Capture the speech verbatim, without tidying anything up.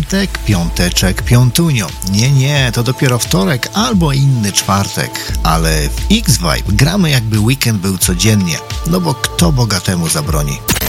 czwartek, piąteczek, piątunio. Nie, nie, to dopiero wtorek albo inny czwartek. Ale w X-Vibe gramy jakby weekend był codziennie. No bo kto bogatemu zabroni?